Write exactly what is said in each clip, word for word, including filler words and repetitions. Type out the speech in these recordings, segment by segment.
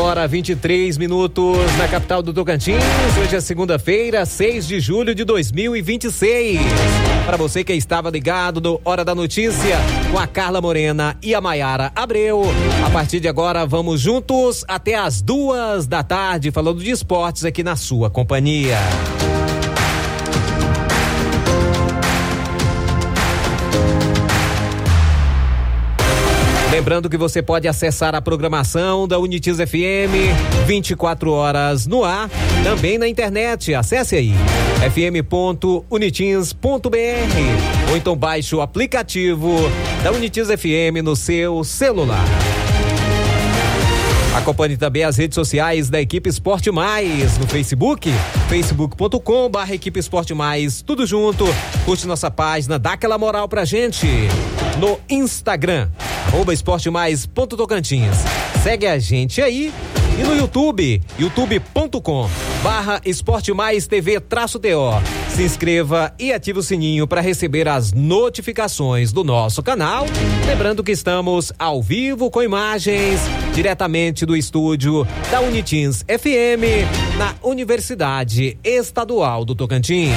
hora vinte e três minutos na capital do Tocantins. Hoje é segunda-feira, seis de julho de dois mil e vinte e seis. Para você que estava ligado no Hora da Notícia com a Carla Morena e a Maiara Abreu, a partir de agora vamos juntos até as duas da tarde falando de esportes aqui na sua companhia. Lembrando que você pode acessar a programação da Unitiz F M vinte e quatro horas no ar, também na internet. Acesse aí f m ponto unitiz ponto b r ou então baixe o aplicativo da Unitiz F M no seu celular. Acompanhe também as redes sociais da Equipe Esporte Mais no Facebook, facebook ponto com barra Equipe Esporte Mais, tudo junto. Curte nossa página, dá aquela moral pra gente. No Instagram, arroba esporte mais ponto tocantins. Segue a gente aí. E no YouTube, youtube ponto com barra esporte mais tv traço T O. Se inscreva e ative o sininho para receber as notificações do nosso canal. Lembrando que estamos ao vivo com imagens diretamente do estúdio da Unitiz F M na Universidade Estadual do Tocantins.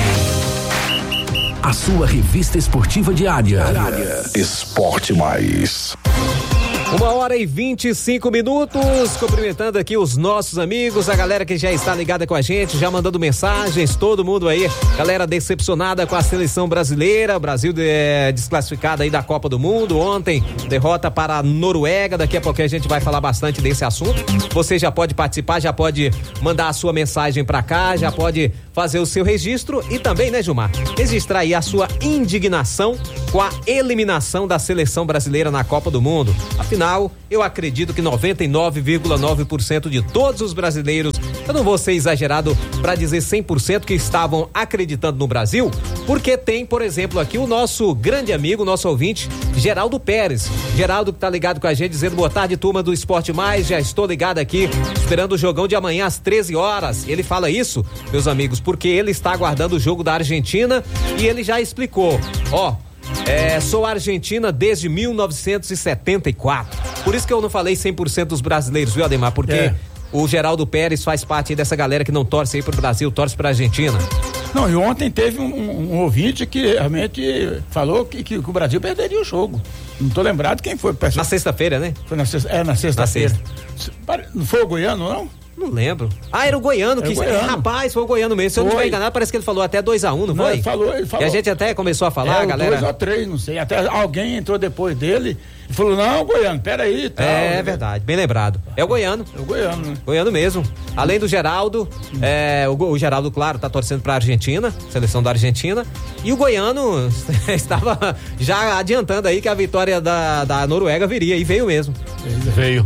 A sua revista esportiva diária. Esporte Mais. Uma hora e vinte e cinco minutos, cumprimentando aqui os nossos amigos, a galera que já está ligada com a gente, já mandando mensagens, todo mundo aí, galera decepcionada com a seleção brasileira, o Brasil é, desclassificado aí da Copa do Mundo, ontem derrota para a Noruega, daqui a pouco a gente vai falar bastante desse assunto. Você já pode participar, já pode mandar a sua mensagem para cá, já pode fazer o seu registro e também, né, Gilmar, registrar aí a sua indignação com a eliminação da seleção brasileira na Copa do Mundo. Afinal, eu acredito que noventa e nove vírgula nove por cento de todos os brasileiros, eu não vou ser exagerado para dizer cem por cento que estavam acreditando no Brasil, porque tem, por exemplo, aqui o nosso grande amigo, nosso ouvinte, Geraldo Pérez. Geraldo que tá ligado com a gente, dizendo boa tarde, turma do Esporte Mais, já estou ligado aqui, esperando o jogão de amanhã às treze horas. Ele fala isso, meus amigos, porque ele está aguardando o jogo da Argentina e ele já explicou, ó, É, sou argentina desde mil novecentos e setenta e quatro. Por isso que eu não falei cem por cento dos brasileiros, viu, Ademar? Porque é. o Geraldo Pérez faz parte aí dessa galera que não torce aí pro Brasil, torce pra Argentina. Não, e ontem teve um, um, um ouvinte que realmente falou que, que, que o Brasil perderia o jogo. Não tô lembrado quem foi. Na sexta-feira, né? Foi na sexta, é, na sexta-feira. Sexta. Não foi o Goiano, não? Não lembro. Ah, era o Goiano, que, Goiano. rapaz, foi o Goiano mesmo. Se eu não estiver enganado, parece que ele falou até dois a um, não, não foi? Ele falou, ele falou. E a gente até começou a falar, é, galera. dois ou três, não sei. Até alguém entrou depois dele e falou, não, Goiano, peraí. Tal, é né? verdade, bem lembrado. É o Goiano. É o Goiano, né? Goiano mesmo. Além do Geraldo, hum. é, o, o Geraldo, claro, tá torcendo pra Argentina, seleção da Argentina. E o Goiano estava já adiantando aí que a vitória da, da Noruega viria, e veio mesmo. Veio.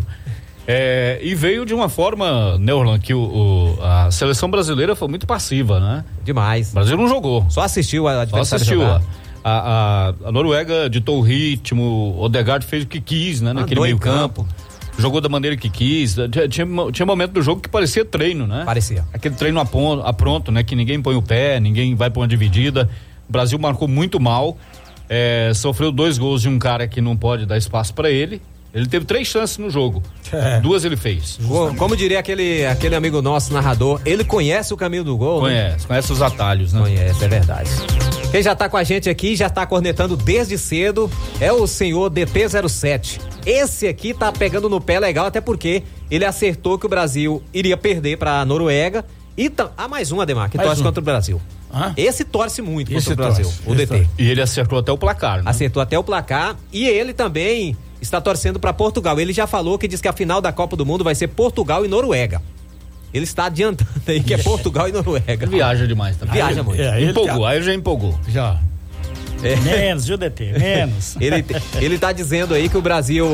É, e veio de uma forma, né, Orlando, que o, o, a seleção brasileira foi muito passiva, né? Demais. O Brasil não jogou. Só assistiu a adversário Só assistiu. jogar. A, a, a Noruega ditou o ritmo, o Odegaard fez o que quis, né? Naquele meio campo. Jogou da maneira que quis. Tinha, tinha, tinha momento do jogo que parecia treino, né? Parecia. Aquele treino a, ponto, a pronto, né? Que ninguém põe o pé, ninguém vai pra uma dividida. O Brasil marcou muito mal. É, sofreu dois gols de um cara que não pode dar espaço pra ele. Ele teve três chances no jogo. É. Duas ele fez. Justamente. Como diria aquele, aquele amigo nosso, narrador, ele conhece o caminho do gol. Conhece, né? Conhece os atalhos, né? Conhece, é verdade. Quem já tá com a gente aqui, já tá cornetando desde cedo, é o senhor D T zero sete. Esse aqui tá pegando no pé legal, até porque ele acertou que o Brasil iria perder pra Noruega. E tam... Ah, mais um, Ademar, que mais torce um. contra o Brasil. Ah? Esse torce muito Esse contra torce. o Brasil, o D T. E ele acertou até o placar, né? Acertou até o placar e ele também está torcendo para Portugal. Ele já falou que diz que a final da Copa do Mundo vai ser Portugal e Noruega. Ele está adiantando aí que é Portugal e Noruega. Viaja demais também. Viaja muito. É, empolgou, aí já empolgou. Já. É. Menos, viu, D T? Menos. ele, ele tá dizendo aí que o Brasil,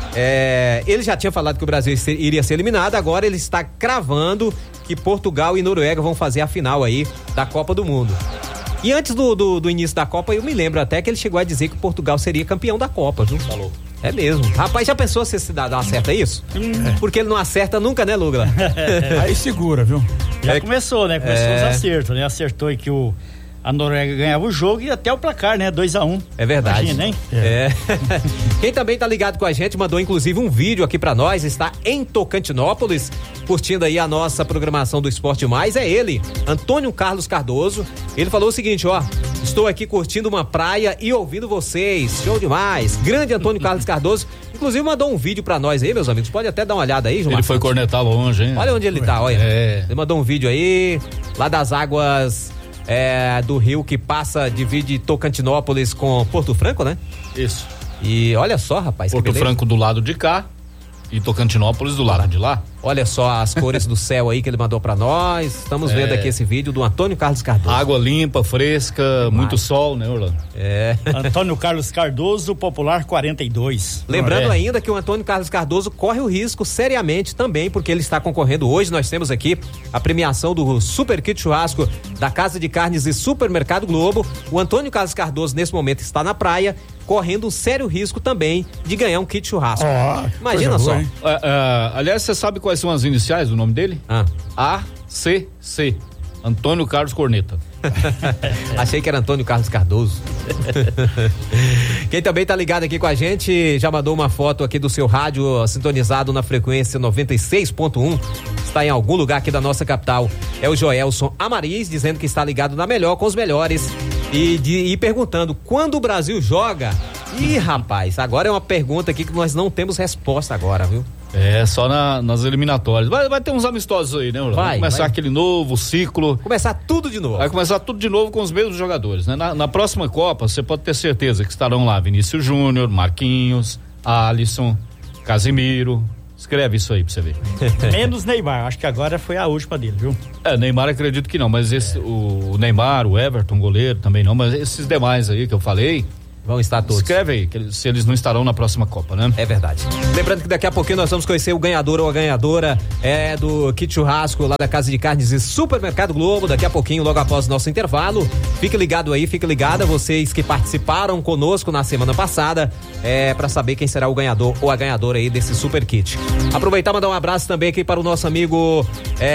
é, ele já tinha falado que o Brasil iria ser eliminado, agora ele está cravando que Portugal e Noruega vão fazer a final aí da Copa do Mundo. E antes do, do, do início da Copa, eu me lembro até que ele chegou a dizer que Portugal seria campeão da Copa, viu? Falou. É mesmo. Rapaz, já pensou se esse cidadão acerta isso? Hum. Porque ele não acerta nunca, né, Lugla? Aí segura, viu? Já é, começou, né? Começou é... os acertos, né? Acertou aí que o a Noruega ganhava o jogo e até o placar, né? dois a um. É verdade. Imagina, hein? É. Quem também tá ligado com a gente, mandou inclusive um vídeo aqui pra nós, está em Tocantinópolis, curtindo aí a nossa programação do Esporte Mais, é ele, Antônio Carlos Cardoso. Ele falou o seguinte, ó, estou aqui curtindo uma praia e ouvindo vocês, show demais. Grande Antônio Carlos Cardoso, inclusive mandou um vídeo pra nós aí, meus amigos, pode até dar uma olhada aí, João. Ele foi cornetar longe, hein? Olha onde ele tá, olha. É. Ele mandou um vídeo aí, lá das águas é, do rio que passa, divide Tocantinópolis com Porto Franco, né? Isso. E olha só, rapaz. Porto Franco do lado de cá e Tocantinópolis do lado de lá. Olha só as cores do céu aí que ele mandou pra nós. Estamos É. vendo aqui esse vídeo do Antônio Carlos Cardoso. Água limpa, fresca, muito sol, né, Orlando? É. Antônio Carlos Cardoso, Popular quarenta e dois. Lembrando É. ainda que o Antônio Carlos Cardoso corre o risco seriamente também, porque ele está concorrendo hoje. Nós temos aqui a premiação do Super Kit Churrasco da Casa de Carnes e Supermercado Globo. O Antônio Carlos Cardoso, nesse momento, está na praia, correndo um sério risco também de ganhar um kit churrasco. Ó, Imagina coisa só. boa, hein? Ah, ah, aliás, você sabe quais são as iniciais do nome dele? Ah. A C C. Antônio Carlos Corneta. Achei que era Antônio Carlos Cardoso. Quem também tá ligado aqui com a gente, já mandou uma foto aqui do seu rádio sintonizado na frequência noventa e seis ponto um. Está em algum lugar aqui da nossa capital. É o Joelson Amariz, dizendo que está ligado na melhor com os melhores. E, de, e perguntando, quando o Brasil joga? Ih, rapaz, agora é uma pergunta aqui que nós não temos resposta agora, viu? É, só na, nas eliminatórias. Vai, vai ter uns amistosos aí, né, Orlando? Vai, Vai começar vai. aquele novo ciclo. Começar tudo de novo. Vai começar tudo de novo com os mesmos jogadores, né? Na, na próxima Copa, você pode ter certeza que estarão lá Vinícius Júnior, Marquinhos, Alisson, Casimiro. Escreve isso aí pra você ver. Menos Neymar, acho que agora foi a última dele, viu? É, Neymar acredito que não, mas esse, o Neymar, o Everton, goleiro também não, mas esses demais aí que eu falei, Vão estar todos. escreve aí, que eles, se eles não estarão na próxima Copa, né? É verdade. Lembrando que daqui a pouquinho nós vamos conhecer o ganhador ou a ganhadora é, do kit churrasco lá da Casa de Carnes e Supermercado Globo, daqui a pouquinho, logo após o nosso intervalo. Fique ligado aí, fique ligada, vocês que participaram conosco na semana passada, é, para saber quem será o ganhador ou a ganhadora aí desse super kit. Aproveitar e mandar um abraço também aqui para o nosso amigo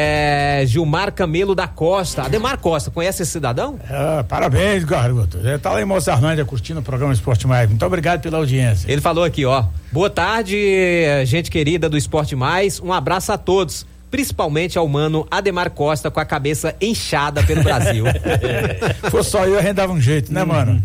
é, Gilmar Camelo da Costa. Ademar Costa, conhece esse cidadão? É, parabéns, garoto. Ele tá lá em Mozarlândia curtindo o programa Esporte Mais. Muito obrigado pela audiência. Ele falou aqui, ó. Boa tarde, gente querida do Esporte Mais. Um abraço a todos, principalmente ao mano Ademar Costa com a cabeça inchada pelo Brasil. Se fosse só eu, a gente dava um jeito, né, mano?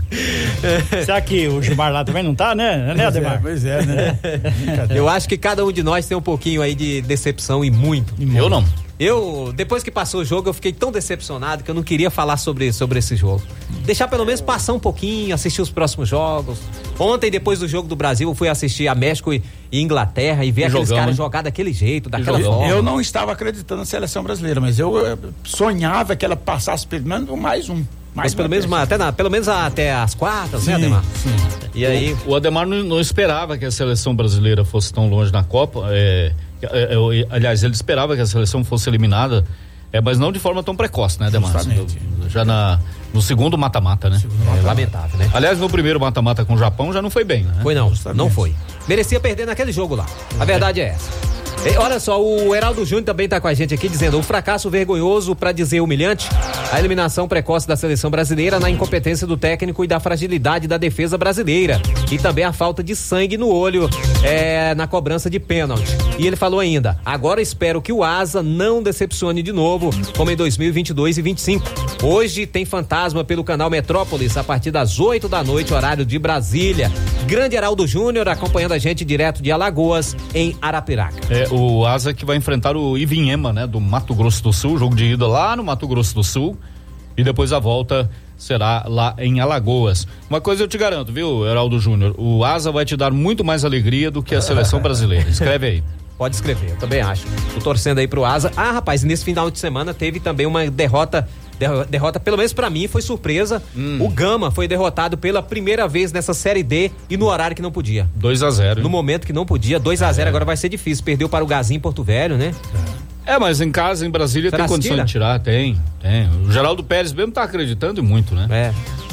Será que o Gilmar lá também não tá, né? Né, Ademar? Pois é, pois é, né? Eu acho que cada um de nós tem um pouquinho aí de decepção e muito. Eu não. Eu, depois que passou o jogo, eu fiquei tão decepcionado que eu não queria falar sobre, sobre esse jogo. Deixar pelo menos passar um pouquinho, assistir os próximos jogos. Ontem, depois do jogo do Brasil, eu fui assistir a México e, e Inglaterra e ver Que aqueles jogão, caras hein? jogar daquele jeito, daquela jogão. forma. Eu não estava acreditando na seleção brasileira, mas eu eh, sonhava que ela passasse pelo menos mais um. Mais Mas pelo uma menos, vez. uma, até, na, pelo menos até as quartas, Sim, né, Ademar? sim. E aí, O Ademar não, não esperava que a seleção brasileira fosse tão longe na Copa. É, é, é, aliás, ele esperava que a seleção fosse eliminada, é, mas não de forma tão precoce, né, Ademar? Justamente. Já na, no segundo mata-mata, né? é lamentável, né? Aliás, no primeiro mata-mata com o Japão já não foi bem, né? Foi não, Justamente. não foi. Merecia perder naquele jogo lá. A verdade é essa. E olha só, o Heraldo Júnior também tá com a gente aqui dizendo: o fracasso vergonhoso, para dizer humilhante, a eliminação precoce da seleção brasileira na incompetência do técnico e da fragilidade da defesa brasileira. E também a falta de sangue no olho é, na cobrança de pênalti. E ele falou ainda: agora espero que o Asa não decepcione de novo, como em dois mil e vinte e dois e vinte e cinco. Hoje tem Fantasma pelo canal Metrópolis, a partir das oito da noite, horário de Brasília. Grande Heraldo Júnior acompanhando a gente direto de Alagoas, em Arapiraca. É, o Asa que vai enfrentar o Ivinhema, né? Do Mato Grosso do Sul, jogo de ida lá no Mato Grosso do Sul, e depois a volta será lá em Alagoas. Uma coisa eu te garanto, viu, Heraldo Júnior, o Asa vai te dar muito mais alegria do que a seleção brasileira. Escreve aí. Pode escrever, eu também acho. Tô torcendo aí pro Asa. Ah, rapaz, nesse final de semana teve também uma derrota, derrota, derrota pelo menos pra mim, foi surpresa. Hum. O Gama foi derrotado pela primeira vez nessa Série D e no horário que não podia. dois a zero. No momento que não podia, dois a zero, agora vai ser difícil. Perdeu para o Gazinho em Porto Velho, né? É, mas em casa, em Brasília, Será tem condição tira? de tirar, tem, tem. O Geraldo Pérez mesmo tá acreditando e muito, né? É.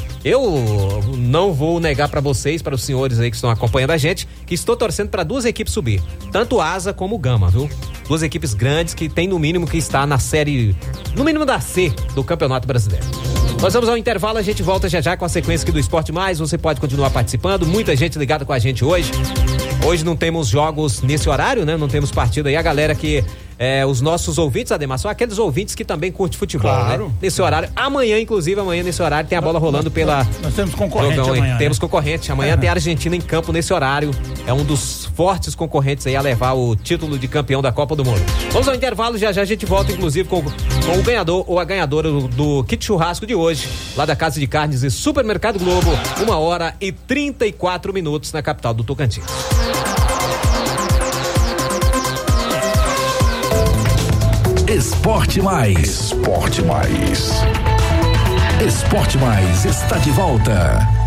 Eu não vou negar pra vocês, para os senhores aí que estão acompanhando a gente, que estou torcendo para duas equipes subir, tanto o Asa como o Gama, viu? Duas equipes grandes que tem no mínimo que estar na série, no mínimo da C do Campeonato Brasileiro. Nós vamos ao intervalo, a gente volta já já com a sequência aqui do Esporte Mais, você pode continuar participando, muita gente ligada com a gente hoje. Hoje não temos jogos nesse horário, né? Não temos partida aí, a galera que é, os nossos ouvintes, Ademar, são aqueles ouvintes que também curtem futebol, claro, né? Nesse horário, amanhã, inclusive, amanhã nesse horário tem a bola rolando nós, pela... Nós, nós temos concorrente jogão, amanhã. Temos né? concorrente, amanhã é. tem a Argentina em campo nesse horário, é um dos fortes concorrentes aí a levar o título de campeão da Copa do Mundo. Vamos ao intervalo, já já a gente volta, inclusive, com, com o ganhador ou a ganhadora do, do kit churrasco de hoje, lá da Casa de Carnes e Supermercado Globo, uma hora e trinta e quatro minutos na capital do Tocantins. Esporte Mais. Esporte Mais. Esporte Mais está de volta.